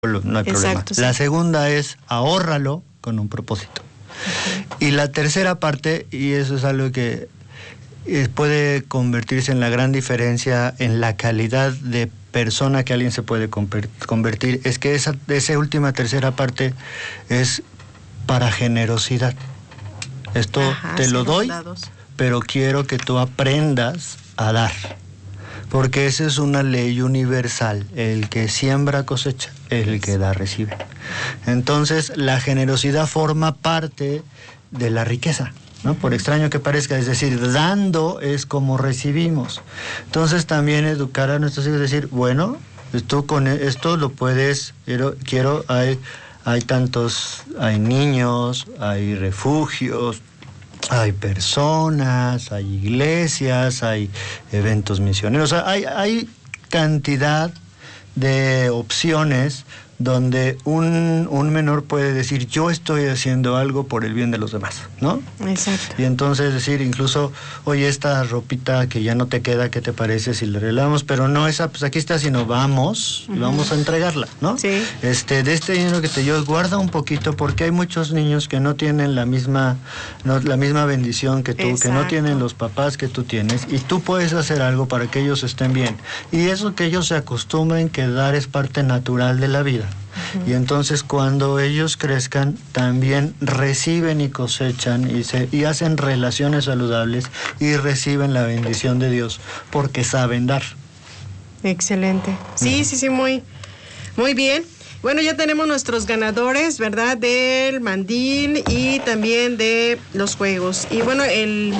no hay problema. Exacto, sí. La segunda es ahórralo con un propósito. Y la tercera parte, y eso es algo que puede convertirse en la gran diferencia en la calidad de persona que alguien se puede convertir, es que esa última tercera parte es para generosidad. Esto te lo doy, pero quiero que tú aprendas a dar. Porque esa es una ley universal, el que siembra cosecha, el que da recibe. Entonces, la generosidad forma parte de la riqueza, ¿no? Por extraño que parezca, es decir, dando es como recibimos. Entonces, también educar a nuestros hijos, decir, bueno, tú con esto lo puedes, hay niños, hay refugios, hay personas, hay iglesias, hay eventos misioneros, hay cantidad de opciones donde un menor puede decir, yo estoy haciendo algo por el bien de los demás, ¿no? Exacto. Y entonces decir, incluso, oye, esta ropita que ya no te queda, ¿qué te parece si la arreglamos? Pero no esa, pues aquí está, sino vamos, y vamos a entregarla, ¿no? Sí. De este dinero que te dio, guarda un poquito, porque hay muchos niños que no tienen la misma bendición que tú, Exacto. que no tienen los papás que tú tienes, y tú puedes hacer algo para que ellos estén bien. Y eso que ellos se acostumbren, que dar es parte natural de la vida. Y entonces cuando ellos crezcan también reciben y cosechan y hacen relaciones saludables y reciben la bendición de Dios porque saben dar. Excelente. Sí, muy bien. Bueno, ya tenemos nuestros ganadores, ¿verdad? Del mandil y también de los juegos. Y bueno, el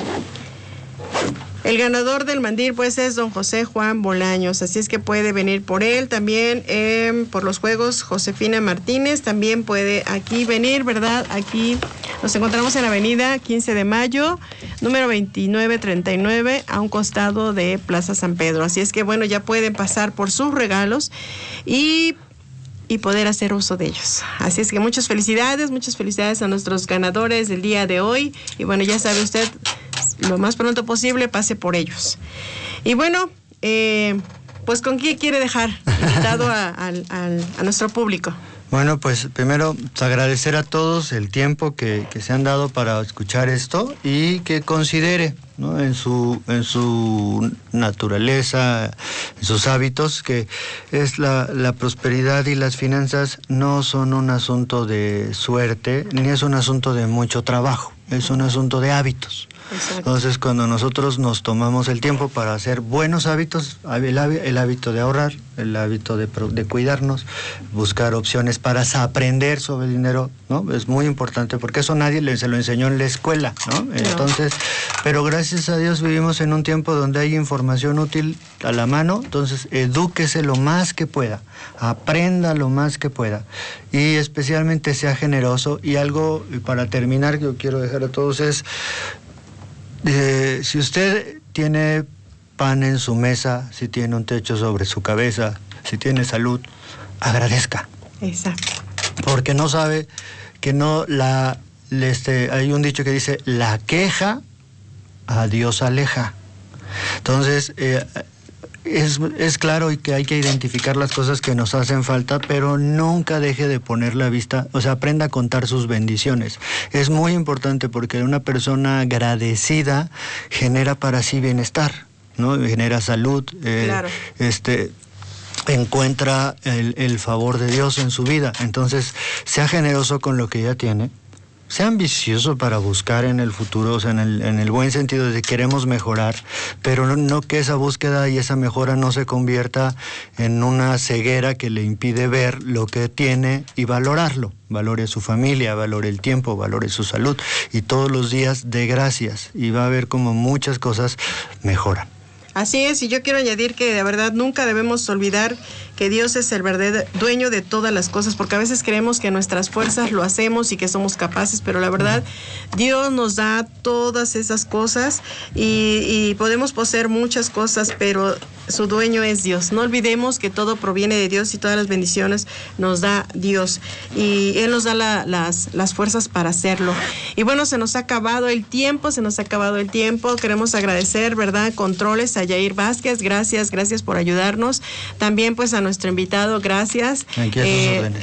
ganador del mandil pues es don José Juan Bolaños, así es que puede venir por él. También por los juegos Josefina Martínez también puede aquí venir, ¿verdad? Aquí nos encontramos en la avenida 15 de Mayo, número 2939, a un costado de Plaza San Pedro. Así es que bueno, ya pueden pasar por sus regalos y poder hacer uso de ellos. Así es que muchas felicidades a nuestros ganadores del día de hoy. Y bueno, ya sabe usted, lo más pronto posible pase por ellos. Y bueno, pues ¿con quién quiere dejar invitado a nuestro público? Bueno, pues primero agradecer a todos el tiempo que se han dado para escuchar esto y que considere, ¿no?, en su naturaleza, en sus hábitos, que es la prosperidad y las finanzas no son un asunto de suerte, ni es un asunto de mucho trabajo, es un asunto de hábitos. Exacto. Entonces, cuando nosotros nos tomamos el tiempo para hacer buenos hábitos, el hábito de ahorrar, el hábito de cuidarnos, buscar opciones para aprender sobre el dinero, ¿no? Es muy importante, porque eso nadie se lo enseñó en la escuela, ¿no? Entonces, pero gracias a Dios vivimos en un tiempo donde hay información útil a la mano, entonces edúquese lo más que pueda, aprenda lo más que pueda y especialmente sea generoso. Y algo para terminar que yo quiero dejar a todos es, si usted tiene pan en su mesa, si tiene un techo sobre su cabeza, si tiene salud, agradezca. Exacto. Porque no sabe que hay un dicho que dice, la queja a Dios aleja. Entonces, es claro y que hay que identificar las cosas que nos hacen falta, pero nunca deje de poner la vista, aprenda a contar sus bendiciones. Es muy importante porque una persona agradecida genera para sí bienestar, ¿no? Genera salud, Claro. Encuentra el favor de Dios en su vida. Entonces, sea generoso con lo que ya tiene. Sea ambicioso para buscar en el futuro, en el buen sentido de que queremos mejorar, pero no que esa búsqueda y esa mejora no se convierta en una ceguera que le impide ver lo que tiene y valorarlo. Valore su familia, valore el tiempo, valore su salud y todos los días dé gracias y va a ver cómo muchas cosas mejoran. Así es, y yo quiero añadir que de verdad nunca debemos olvidar que Dios es el verdadero dueño de todas las cosas, porque a veces creemos que nuestras fuerzas lo hacemos y que somos capaces, pero la verdad Dios nos da todas esas cosas y podemos poseer muchas cosas, pero su dueño es Dios. No olvidemos que todo proviene de Dios y todas las bendiciones nos da Dios. Y Él nos da las fuerzas para hacerlo. Y bueno, se nos ha acabado el tiempo. Queremos agradecer, ¿verdad? Controles a Yair Vázquez. Gracias por ayudarnos. También pues a nuestro invitado, gracias. Aquí a sus órdenes.